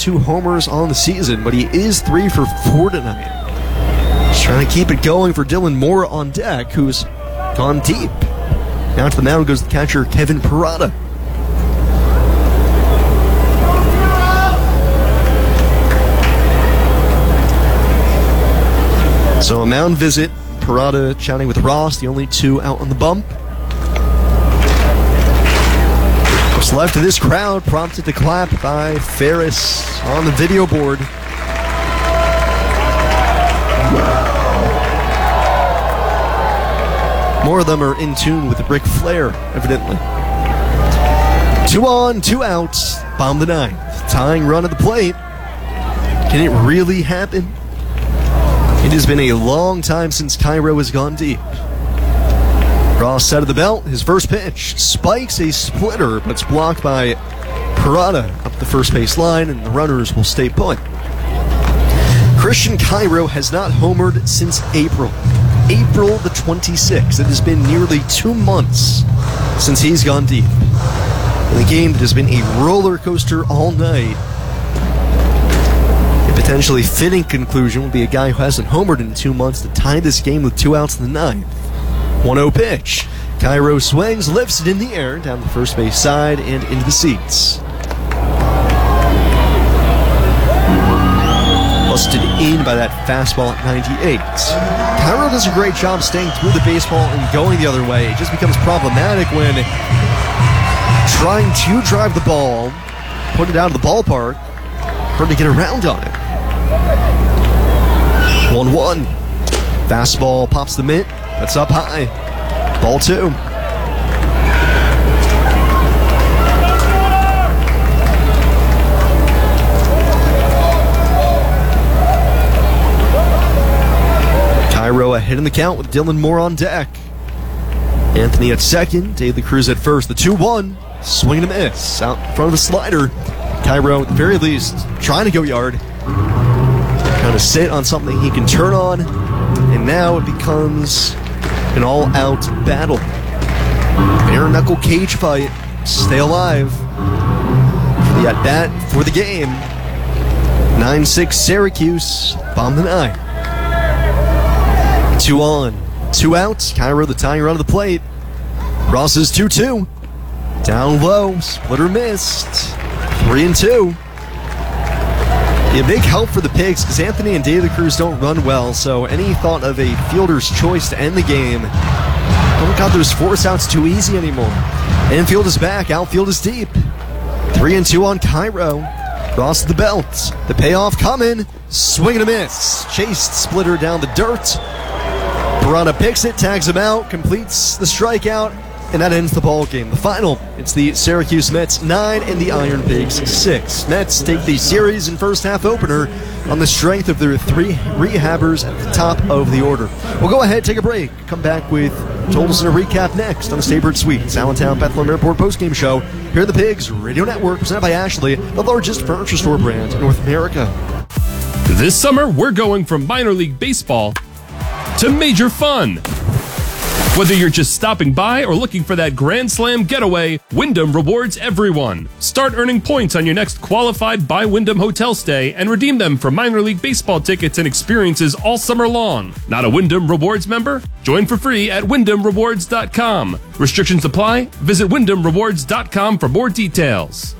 2 homers on the season, but he is 3 for 4 tonight. Just trying to keep it going for Dylan Moore on deck, who's gone deep. Now to the mound goes the catcher, Kevin Parada. So a mound visit, Parada chatting with Ross, the only 2 out on the bump. What's left of this crowd prompted to clap by Ferris on the video board. More of them are in tune with the Ric Flair, evidently. 2 on, 2 outs, bottom of the 9th. Tying run at the plate. Can it really happen? It has been a long time since Cairo has gone deep. Ross side of the belt, his first pitch spikes a splitter, but it's blocked by Parada up the first base line, and the runners will stay put. Christian Cairo has not homered since April the 26th. It has been nearly 2 months since he's gone deep. In a game that has been a roller coaster all night, a potentially fitting conclusion would be a guy who hasn't homered in 2 months to tie this game with 2 outs in the 9th. 1-0 pitch. Cairo swings, lifts it in the air down the first base side and into the seats. Busted in by that fastball at 98. Cairo does a great job staying through the baseball and going the other way. It just becomes problematic when trying to drive the ball, put it out of the ballpark, hard to get around on it. 1-1. Fastball pops the mitt. That's up high. Ball 2. Cairo ahead in the count with Dylan Moore on deck. Anthony at second. Dave the Cruz at first. The 2-1. Swing and a miss. Out in front of the slider. Cairo, at the very least, trying to go yard. Trying to sit on something he can turn on. And now it becomes an all-out battle. Bare-knuckle cage fight. Stay alive. For the at-bat for the game. 9-6 Syracuse. Bomb the 9. 2 on, 2 outs. Cairo the tying run of the plate. Ross's 2-2. Down low. Splitter missed. 3-2. A big help for the Pigs because Anthony and Dave the Cruz don't run well, so any thought of a fielder's choice to end the game, don't got those force outs too easy anymore. Infield is back, outfield is deep. 3-2 on Cairo. Ross the belt. The payoff coming. Swing and a miss. Chased splitter down the dirt. Parada picks it, tags him out, completes the strikeout, and that ends the ball game. The final, it's the Syracuse Mets 9 and the Iron Pigs 6. Mets take the series and first half opener on the strength of their 3 rehabbers at the top of the order. We'll go ahead, take a break, come back with totals and a recap next on the Staybird Suites, Allentown Bethlehem Airport postgame show here at the Pigs Radio Network, presented by Ashley, the largest furniture store brand in North America. This summer, we're going from minor league baseball to major fun. Whether you're just stopping by or looking for that Grand Slam getaway, Wyndham rewards everyone. Start earning points on your next qualified by Wyndham hotel stay and redeem them for minor league baseball tickets and experiences all summer long. Not a Wyndham Rewards member? Join for free at WyndhamRewards.com. Restrictions apply. Visit WyndhamRewards.com for more details.